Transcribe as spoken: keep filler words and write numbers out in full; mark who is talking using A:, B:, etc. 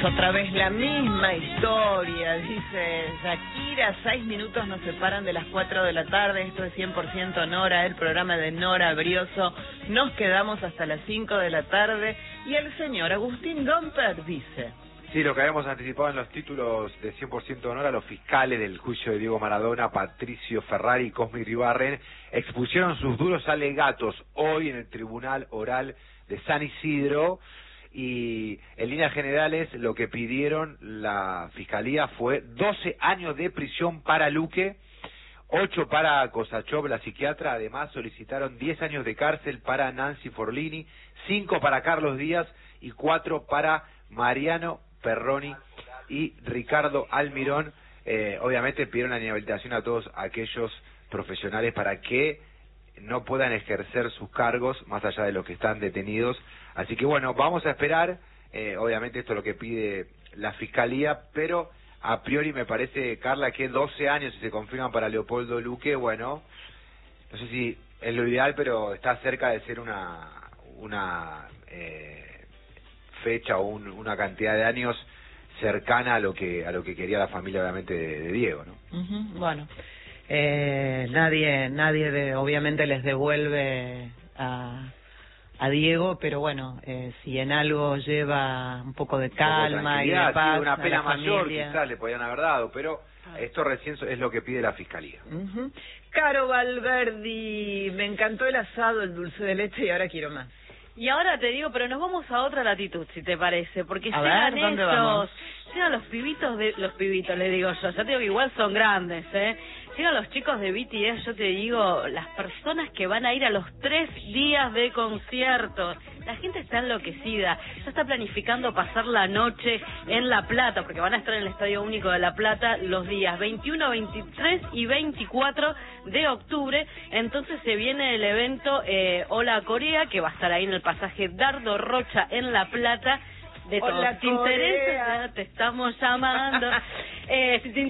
A: Otra vez la misma historia, dice Shakira, seis minutos nos separan de las cuatro de la tarde, esto es cien por ciento Nora, el programa de Nora Brioso, nos quedamos hasta las cinco de la tarde, y el señor Agustín Gomper dice...
B: Sí, lo que habíamos anticipado en los títulos de cien por ciento Honor, a los fiscales del juicio de Diego Maradona, Patricio Ferrari y Cosme Iribarren, expusieron sus duros alegatos hoy en el Tribunal Oral de San Isidro, y en líneas generales lo que pidieron la Fiscalía fue doce años de prisión para Luque, ocho para Kosachov, la psiquiatra. Además solicitaron diez años de cárcel para Nancy Forlini, cinco para Carlos Díaz y cuatro para Mariano Perroni y Ricardo Almirón. Eh, obviamente pidieron la inhabilitación a todos aquellos profesionales para que no puedan ejercer sus cargos más allá de los que están detenidos. Así que bueno, vamos a esperar. Eh, obviamente esto es lo que pide la Fiscalía, pero a priori me parece, Carla, que doce años si se confirman para Leopoldo Luque, bueno, no sé si es lo ideal, pero está cerca de ser una una eh, fecha o un, una cantidad de años cercana a lo que a lo que quería la familia, obviamente, de, de Diego, ¿no?
A: Uh-huh, bueno, eh, nadie nadie de, obviamente les devuelve a a Diego, pero bueno, eh, si en algo lleva un poco de calma y de paz,
B: sí, una pena mayor
A: familia...
B: quizás le podían haber dado, pero esto recién es lo que pide la Fiscalía.
A: Uh-huh. Caro Valverdi, me encantó el asado, el dulce de leche, y ahora quiero más.
C: Y ahora te digo, pero nos vamos a otra latitud, si te parece, porque
A: a
C: llegan
A: ver, ¿dónde
C: ellos,
A: vamos?
C: llegan los pibitos, de los pibitos, les digo yo, ya te digo que igual son grandes, ¿eh? Llegan los chicos de B T S, yo te digo, las personas que van a ir a los tres días de conciertos. La gente está enloquecida, ya está planificando pasar la noche en La Plata, porque van a estar en el Estadio Único de La Plata los días veintiuno, veintitrés y veinticuatro de octubre. Entonces se viene el evento eh, Hola Corea, que va a estar ahí en el pasaje Dardo Rocha en La Plata. De todo.
A: Hola,
C: Si te interesa, te estamos llamando. eh, si te